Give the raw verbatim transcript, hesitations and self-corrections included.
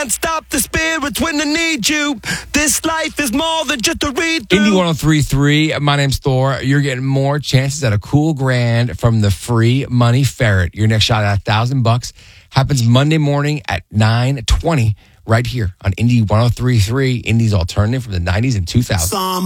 can't stop the spirits when they need you. This life is more than just a read through. Indy one oh three point three, my name's Thor. You're getting more chances at a cool grand from the free money ferret. Your next shot at a thousand bucks happens Monday morning at nine twenty right here on Indy one oh three point three, Indy's alternative from the nineties and two thousands.